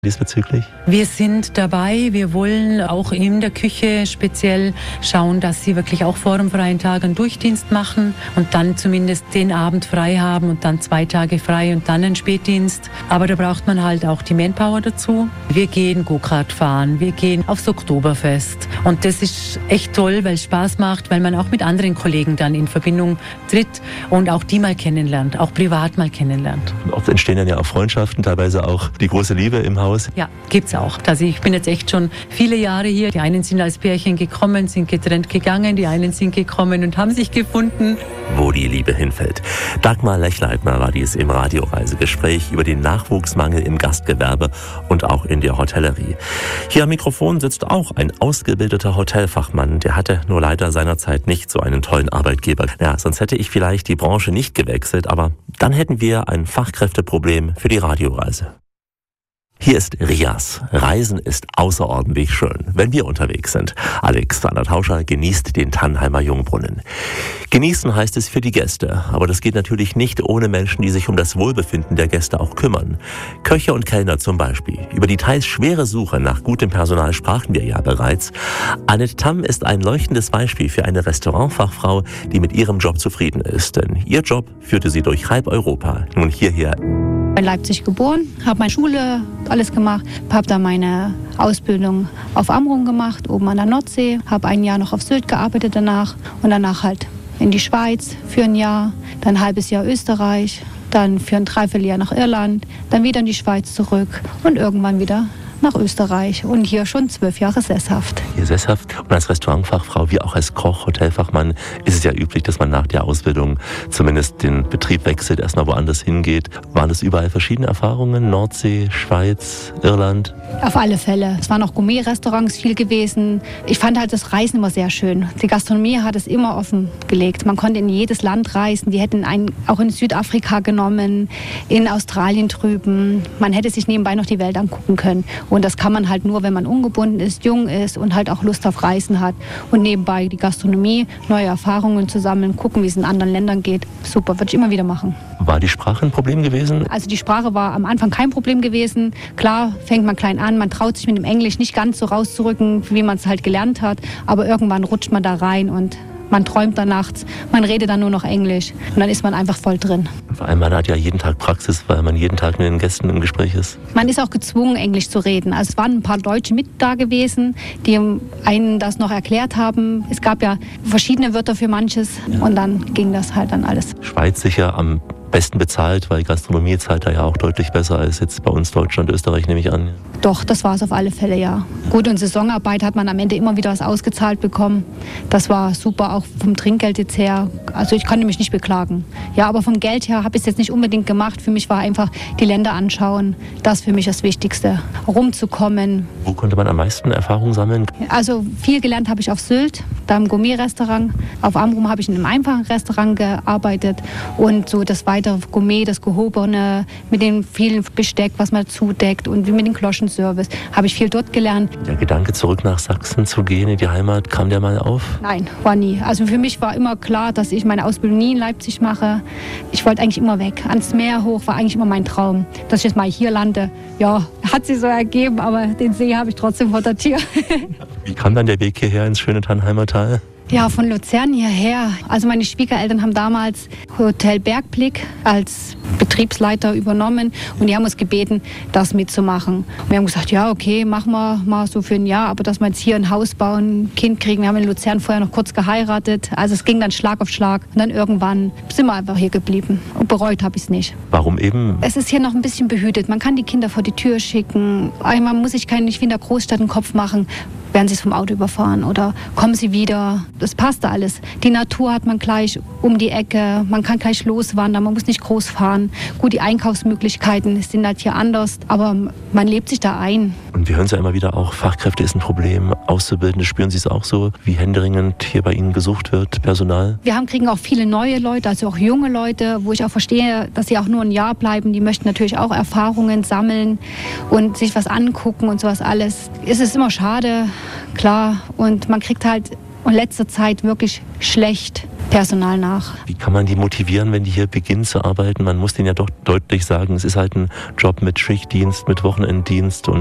diesbezüglich? Wir sind dabei. Wir wollen auch in der Küche speziell schauen, dass sie wirklich auch vor dem freien Tag einen Durchdienst machen und dann zumindest den Abend frei haben und dann 2 Tage frei und dann einen Spätdienst. Aber da braucht man halt auch die Manpower dazu. Wir gehen Go-Kart fahren, wir gehen aufs Oktoberfest und das ist echt toll, weil es Spaß macht, weil man auch mit anderen Kollegen dann in Verbindung tritt und auch die mal kennenlernt, auch privat mal kennenlernt. Und oft entstehen dann ja auch Freundschaften, teilweise auch die große Liebe im Haus. Ja, gibt's auch. Also ich bin jetzt echt schon viele Jahre hier. Die einen sind als Pärchen gekommen, sind getrennt gegangen, die einen sind gekommen und haben sich gefunden. Wo die Liebe hinfällt. Dagmar Lechleitner war dies im Radioreisegespräch über den Nachwuchsmangel im Gastgewerbe und auch in der Hotellerie. Hier am Mikrofon sitzt auch ein ausgebildeter Hotelfachmann. Der hatte nur leider seinerzeit nicht so einen tollen Arbeitgeber. Ja, sonst hätte ich vielleicht die Branche nicht gewechselt, aber dann hätten wir ein Fachkräfteproblem für die Radioreise. Hier ist Rias. Reisen ist außerordentlich schön, wenn wir unterwegs sind. Alexander Tauscher genießt den Tannheimer Jungbrunnen. Genießen heißt es für die Gäste, aber das geht natürlich nicht ohne Menschen, die sich um das Wohlbefinden der Gäste auch kümmern. Köche und Kellner zum Beispiel. Über die teils schwere Suche nach gutem Personal sprachen wir ja bereits. Annette Tamm ist ein leuchtendes Beispiel für eine Restaurantfachfrau, die mit ihrem Job zufrieden ist. Denn ihr Job führte sie durch halb Europa. Nun hierher. In Leipzig geboren, habe meine Schule alles gemacht, habe dann meine Ausbildung auf Amrum gemacht, oben an der Nordsee, habe 1 Jahr noch auf Sylt gearbeitet danach und danach halt in die Schweiz für 1 Jahr, dann ein halbes Jahr Österreich, dann für ein Dreivierteljahr nach Irland, dann wieder in die Schweiz zurück und irgendwann wieder nach Österreich und hier schon 12 Jahre sesshaft. Hier sesshaft und als Restaurantfachfrau wie auch als Koch, Hotelfachmann ist es ja üblich, dass man nach der Ausbildung zumindest den Betrieb wechselt, erstmal woanders hingeht. Waren das überall verschiedene Erfahrungen? Nordsee, Schweiz, Irland? Auf alle Fälle. Es waren auch Gourmet-Restaurants viel gewesen. Ich fand halt das Reisen immer sehr schön. Die Gastronomie hat es immer offen gelegt. Man konnte in jedes Land reisen. Die hätten einen auch in Südafrika genommen, in Australien drüben. Man hätte sich nebenbei noch die Welt angucken können. Und das kann man halt nur, wenn man ungebunden ist, jung ist und halt auch Lust auf Reisen hat. Und nebenbei die Gastronomie, neue Erfahrungen zu sammeln, gucken, wie es in anderen Ländern geht. Super, würde ich immer wieder machen. War die Sprache ein Problem gewesen? Also die Sprache war am Anfang kein Problem gewesen. Klar, fängt man klein an, man traut sich mit dem Englisch nicht ganz so rauszurücken, wie man es halt gelernt hat. Aber irgendwann rutscht man da rein und man träumt dann nachts, man redet dann nur noch Englisch und dann ist man einfach voll drin. Vor allem, man hat ja jeden Tag Praxis, weil man jeden Tag mit den Gästen im Gespräch ist. Man ist auch gezwungen, Englisch zu reden. Also es waren ein paar Deutsche mit da gewesen, die einen das noch erklärt haben. Es gab ja verschiedene Wörter für manches und dann ging das halt dann alles. Schweiz sicher am besten bezahlt, weil Gastronomie zahlt da ja auch deutlich besser als jetzt bei uns Deutschland, Österreich, nehme ich an. Doch, das war es auf alle Fälle, ja. Gut, und Saisonarbeit hat man am Ende immer wieder was ausgezahlt bekommen. Das war super, auch vom Trinkgeld jetzt her. Also ich konnte mich nicht beklagen. Ja, aber vom Geld her habe ich es jetzt nicht unbedingt gemacht. Für mich war einfach die Länder anschauen. Das für mich das Wichtigste. Rumzukommen. Wo konnte man am meisten Erfahrung sammeln? Also viel gelernt habe ich auf Sylt, da im Gourmet-Restaurant. Auf Amrum habe ich in einem einfachen Restaurant gearbeitet. Und so das weitere Gourmet, das Gehobene, mit dem vielen Besteck, was man zudeckt und wie mit dem Kloschenservice, habe ich viel dort gelernt. Der Gedanke, zurück nach Sachsen zu gehen, in die Heimat, kam der mal auf? Nein, war nie. Also für mich war immer klar, dass ich meine Ausbildung nie in Leipzig mache. Ich wollte eigentlich immer weg. Ans Meer hoch war eigentlich immer mein Traum. Dass ich jetzt mal hier lande, ja, hat sich so ergeben, aber den See habe ich trotzdem vor der Tür. Wie kam dann der Weg hierher ins schöne Tannheimer Tal? Ja, von Luzern hierher. Also meine Schwiegereltern haben damals Hotel Bergblick als Betriebsleiter übernommen und die haben uns gebeten, das mitzumachen. Und wir haben gesagt, ja, okay, machen wir mal so für 1 Jahr, aber dass wir jetzt hier ein Haus bauen, ein Kind kriegen. Wir haben in Luzern vorher noch kurz geheiratet, also es ging dann Schlag auf Schlag und dann irgendwann sind wir einfach hier geblieben und bereut habe ich es nicht. Warum eben? Es ist hier noch ein bisschen behütet, man kann die Kinder vor die Tür schicken, man muss sich nicht wie in der Großstadt einen Kopf machen. Werden sie vom Auto überfahren oder kommen sie wieder? Das passt alles. Die Natur hat man gleich um die Ecke, man kann gleich loswandern, man muss nicht groß fahren. Gut, die Einkaufsmöglichkeiten sind halt hier anders, aber man lebt sich da ein. Und wir hören es ja immer wieder auch, Fachkräfte ist ein Problem, Auszubildende, spüren Sie es auch so, wie händeringend hier bei Ihnen gesucht wird, Personal? Wir kriegen auch viele neue Leute, also auch junge Leute, wo ich auch verstehe, dass sie auch nur 1 Jahr bleiben. Die möchten natürlich auch Erfahrungen sammeln und sich was angucken und sowas alles. Es ist immer schade, klar, und man kriegt halt und letzter Zeit wirklich schlecht Personal nach. Wie kann man die motivieren, wenn die hier beginnen zu arbeiten? Man muss denen ja doch deutlich sagen, es ist halt ein Job mit Schichtdienst, mit Wochenenddienst und